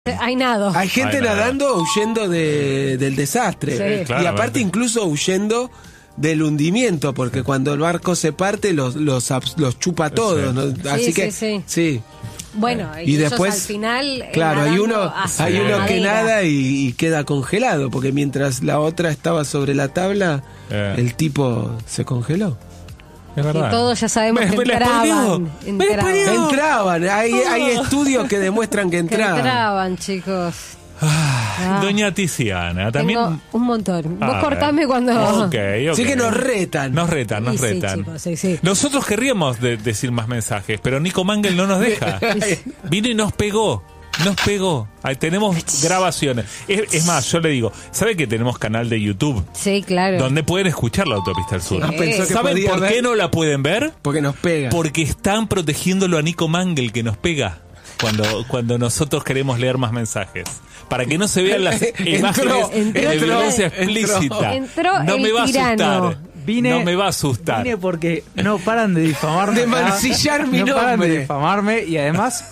Hay nado. Hay gente nadando huyendo del desastre. Sí. Y aparte incluso huyendo del hundimiento, porque cuando el barco se parte los chupa todos, ¿no? Así que sí. Bueno, y después al final claro, hay uno que madera. nada y queda congelado, porque mientras la otra estaba sobre la tabla, el tipo se congeló. Es verdad. Y todos ya sabemos que entraban. Hay estudios que demuestran que entraban. Entraban, chicos. Doña Tiziana, también. Tengo un montón. Vos cortame cuando. Okay. Sí que nos retan. Nos retan. Sí, chicos, sí. Nosotros querríamos decir más mensajes, pero Nico Mangel no nos deja. Vino y nos pegó. Ahí tenemos grabaciones. Es más, yo le digo, ¿sabe que tenemos canal de YouTube? Sí, claro. Donde pueden escuchar la Autopista del Sur. ¿Saben por qué no la pueden ver? Porque nos pega. Porque están protegiéndolo a Nico Mangel, que nos pega cuando nosotros queremos leer más mensajes. Para que no se vean las imágenes de violencia explícita. No me va a asustar. No me va a asustar. Vine porque no paran de difamarme. De mancillar mi nombre. No paran de difamarme y además,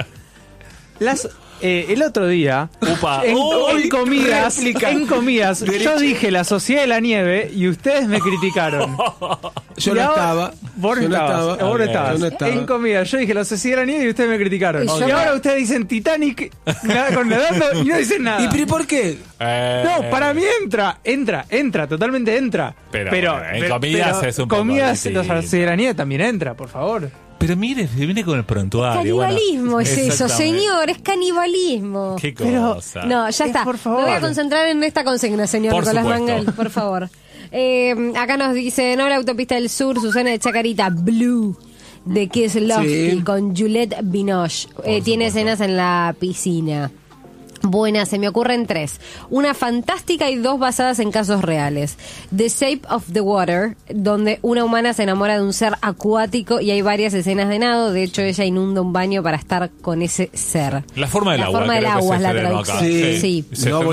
el otro día, en comidas, yo dije la Sociedad de la Nieve y ustedes me criticaron. Yo no estaba. Vos no estabas. En comidas, yo dije la Sociedad de la Nieve y ustedes me criticaron. Y ahora ustedes dicen Titanic nadando y no dicen nada. ¿Y por qué? No, para mí entra, totalmente entra. Pero en comidas es un poco comidas, difícil. la Sociedad de la Nieve también entra, por favor. Pero mire, viene con el prontuario. Canibalismo es eso, señor, es canibalismo. Qué cosa. No, ya está. Por favor. Me voy a concentrar en esta consigna, señor Por Nicolás supuesto. Mangel, por favor. Acá nos dice, no, la Autopista del Sur, Susana de Chacarita, Blue, de Kieslowski, con Juliette Binoche. Tiene escenas en la piscina. Buenas, se me ocurren 3. Una fantástica y 2 basadas en casos reales. The Shape of the Water, donde una humana se enamora de un ser acuático y hay varias escenas de nado. De hecho, ella inunda un baño para estar con ese ser. La forma del agua. La forma del agua es la traducción. Sí.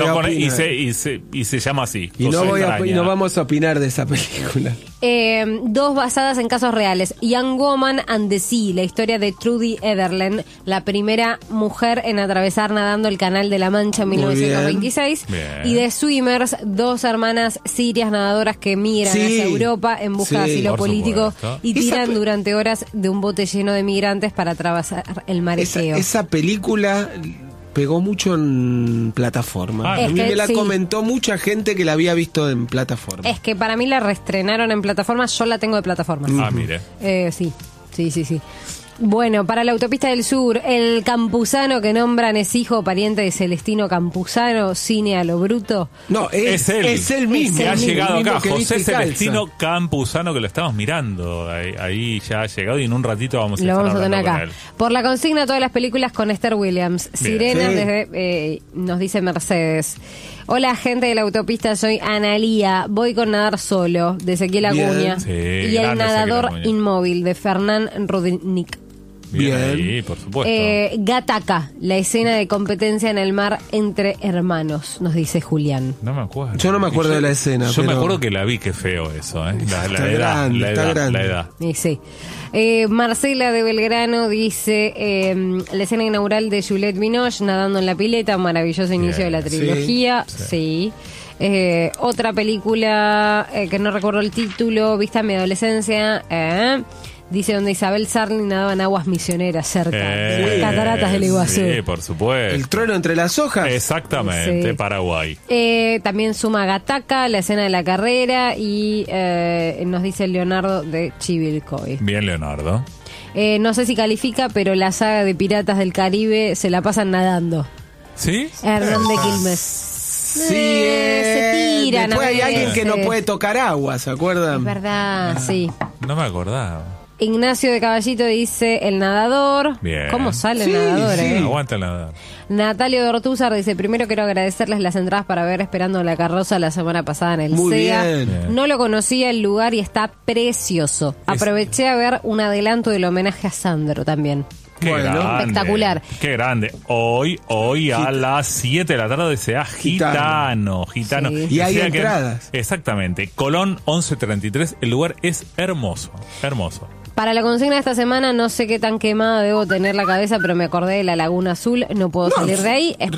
Y se llama así. Y no vamos a opinar de esa película. 2 basadas en casos reales. Young Woman and the Sea, la historia de Trudy Ederlen, la primera mujer en atravesar nadando el Canal de la Mancha en 1926. Bien. Y The Swimmers, 2 hermanas sirias nadadoras que migran hacia Europa en busca de asilo por político supuesto. y tiran durante horas de un bote lleno de migrantes para atravesar el mar Egeo. Esa película pegó mucho en plataforma. A mí me la comentó mucha gente que la había visto en plataforma. Es que para mí la reestrenaron en plataforma, yo la tengo de plataforma. Mire. Sí. Bueno, para la Autopista del Sur, el Campuzano que nombran es hijo o pariente de Celestino Campuzano, cine a lo bruto. No, es él mismo. Que ha llegado acá, que José viste Celestino Campuzano, que lo estamos mirando. Ahí ya ha llegado y en un ratito vamos a Lo estar vamos a tener hablando acá. con él. Por la consigna, todas las películas con Esther Williams. Bien. Sirena, Sí. nos dice Mercedes. Hola, gente de la Autopista, soy Analía. Voy con Nadar Solo, de Ezequiel Acuña. Sí, y El grande Nadador Ezequiel Acuña. Inmóvil, de Fernán Rudnick. Bien. Bien. Ahí, por supuesto. Gataca, la escena de competencia en el mar entre hermanos, nos dice Julián. No me acuerdo. Yo no me acuerdo de la escena. Yo me pero acuerdo que la vi, qué feo eso, ¿eh? La grande, está grande. edad. Y sí. Marcela de Belgrano dice la escena inaugural de Juliette Binoche nadando en la pileta, maravilloso inicio de la trilogía. Sí. Otra película que no recuerdo el título, vista en mi adolescencia. Dice donde Isabel Sarli nadaba en aguas misioneras cerca de las cataratas del Iguazú. Sí, por supuesto. El trueno entre las hojas. Exactamente, Sí. Paraguay. También suma Gataca, la escena de la carrera, y nos dice Leonardo de Chivilcoy. Bien, Leonardo. No sé si califica, pero la saga de Piratas del Caribe se la pasan nadando. ¿Sí? Hernán de Quilmes. Sí, se tiran. después a hay alguien que no veces. puede tocar agua, ¿se acuerdan? Es verdad, sí. No me acordaba. Ignacio de Caballito dice El Nadador. Bien. ¿Cómo sale Sí, el nadador? sí. Aguanta el nadador. Natalio de Ortúzar dice, primero quiero agradecerles las entradas para ver Esperando la Carroza la semana pasada en el Muy SEA. bien. No lo conocía el lugar y está precioso. Aproveché a ver un adelanto del homenaje a Sandro también. Qué Bueno, grande, espectacular. Qué grande. Hoy a las 7 de la tarde se da Gitano. Sí. Y hay O sea que- entradas. Exactamente. Colón 1133. El lugar es hermoso. Hermoso. Para la consigna de esta semana, no sé qué tan quemada debo tener la cabeza, pero me acordé de la Laguna Azul, no puedo salir de ahí.